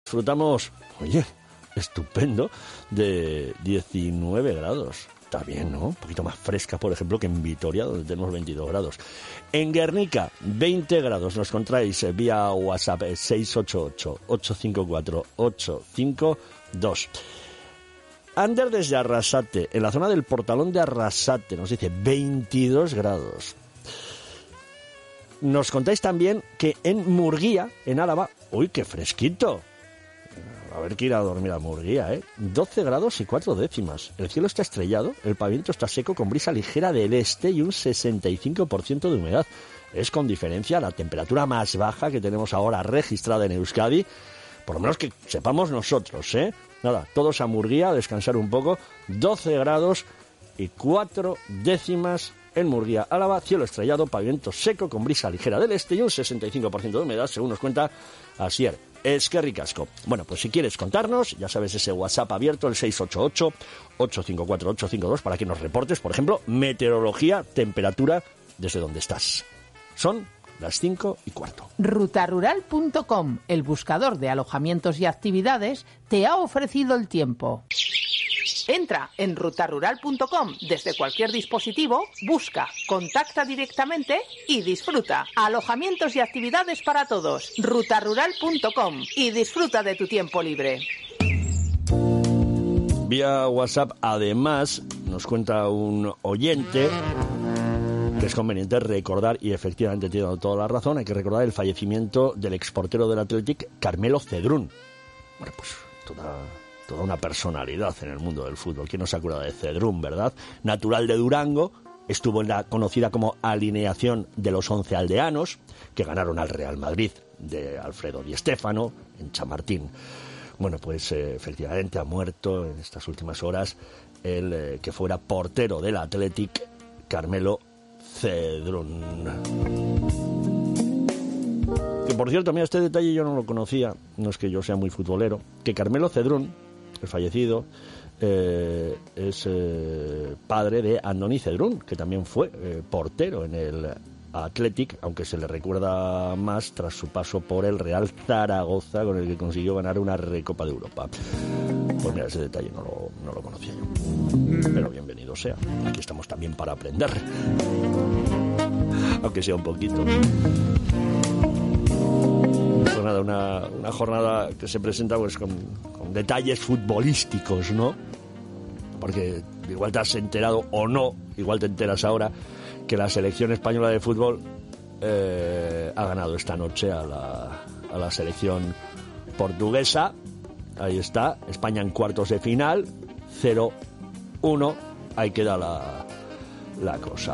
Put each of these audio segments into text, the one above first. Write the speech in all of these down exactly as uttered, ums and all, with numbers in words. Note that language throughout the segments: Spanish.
disfrutamos, oye, estupendo, de diecinueve grados. Está bien, ¿no? Un poquito más fresca, por ejemplo, que en Vitoria, donde tenemos veintidós grados. En Guernica, veinte grados. Nos encontráis vía WhatsApp seis ocho ocho, ocho cinco cuatro, ocho cinco dos. Ander desde Arrasate, en la zona del Portalón de Arrasate, nos dice veintidós grados. Nos contáis también que en Murguía, en Álava, ¡uy, qué fresquito! A ver que ir a dormir a Murguía, ¿eh? doce grados y cuatro décimas. El cielo está estrellado, el pavimento está seco con brisa ligera del este y un sesenta y cinco por ciento de humedad. Es con diferencia la temperatura más baja que tenemos ahora registrada en Euskadi, por lo menos que sepamos nosotros, ¿eh? Nada, todos a Murguía a descansar un poco. doce grados y cuatro décimas en Murguía, Álava, cielo estrellado, pavimento seco con brisa ligera del este y un sesenta y cinco por ciento de humedad, según nos cuenta Asier. Es que ricasco. Bueno, pues si quieres contarnos, ya sabes, ese WhatsApp abierto, el seis ocho ocho, ocho cinco cuatro, ocho cinco dos, para que nos reportes, por ejemplo, meteorología, temperatura, desde donde estás. Son las cinco y cuarto. Rutarural punto com, el buscador de alojamientos y actividades, te ha ofrecido el tiempo. Entra en rutarural punto com desde cualquier dispositivo, busca, contacta directamente y disfruta. Alojamientos y actividades para todos. rutarural punto com y disfruta de tu tiempo libre. Vía WhatsApp, además, nos cuenta un oyente que es conveniente recordar, y efectivamente tiene toda la razón, hay que recordar el fallecimiento del exportero del Athletic, Carmelo Cedrún. Bueno, pues toda... toda una personalidad en el mundo del fútbol. ¿Quién no se acuerda de Cedrún, verdad? Natural de Durango, estuvo en la conocida como alineación de los once aldeanos, que ganaron al Real Madrid de Alfredo Di Stéfano en Chamartín. Bueno, pues eh, efectivamente ha muerto en estas últimas horas el eh, que fuera portero del Athletic, Carmelo Cedrún. Que por cierto, mira, este detalle yo no lo conocía, no es que yo sea muy futbolero, que Carmelo Cedrún, el fallecido, eh, es eh, padre de Andoni Cedrún, que también fue eh, portero en el Athletic, aunque se le recuerda más tras su paso por el Real Zaragoza, con el que consiguió ganar una Recopa de Europa. Pues mira, ese detalle no lo, no lo conocía yo. Pero bienvenido sea. Aquí estamos también para aprender. Aunque sea un poquito. Pues nada, una, una jornada que se presenta pues con, con detalles futbolísticos, ¿no? Porque igual te has enterado o no, igual te enteras ahora, que la selección española de fútbol eh, ha ganado esta noche a la, a la selección portuguesa. Ahí está, España en cuartos de final, cero uno, ahí queda la, la cosa.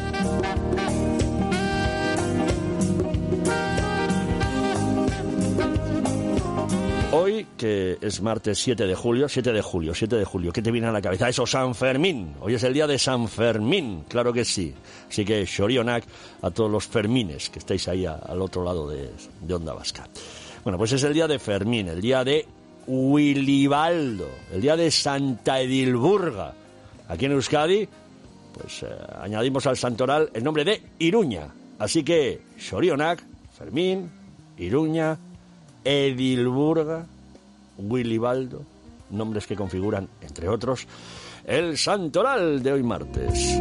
Hoy, que es martes siete de julio, siete de julio, siete de julio, ¿qué te viene a la cabeza? Eso, San Fermín. Hoy es el día de San Fermín, claro que sí. Así que xorionak a todos los Fermines que estáis ahí a, al otro lado de, de Onda Vasca. Bueno, pues es el día de Fermín, el día de Wilibaldo, el día de Santa Edilburga. Aquí en Euskadi, pues eh, añadimos al santoral el nombre de Iruña. Así que xorionak, Fermín, Iruña, Edilburga, Wilibaldo, nombres que configuran, entre otros, el santoral de hoy martes.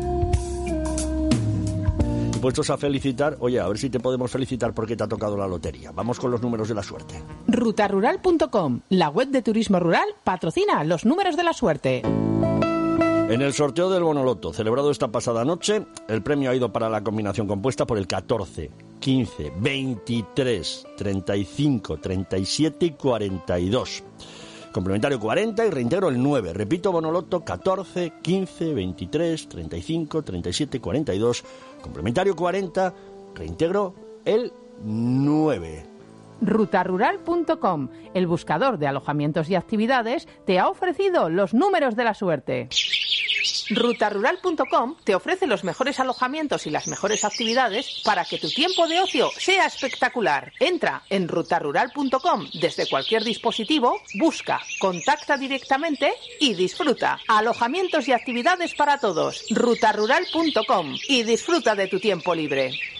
Y puestos a felicitar, oye, a ver si te podemos felicitar porque te ha tocado la lotería. Vamos con los números de la suerte. Rutarural punto com, la web de turismo rural, patrocina los números de la suerte. En el sorteo del Bonoloto, celebrado esta pasada noche, el premio ha ido para la combinación compuesta por el catorce, quince, veintitrés, treinta y cinco, treinta y siete y cuarenta y dos. Complementario cuarenta y reintegro el nueve. Repito, Bonoloto catorce, quince, veintitrés, treinta y cinco, treinta y siete y cuarenta y dos. Complementario cuarenta, reintegro el nueve. Rutarural punto com, el buscador de alojamientos y actividades, te ha ofrecido los números de la suerte. Rutarural punto com te ofrece los mejores alojamientos y las mejores actividades para que tu tiempo de ocio sea espectacular. Entra en rutarural punto com desde cualquier dispositivo, busca, contacta directamente y disfruta. Alojamientos y actividades para todos. Rutarural punto com y disfruta de tu tiempo libre.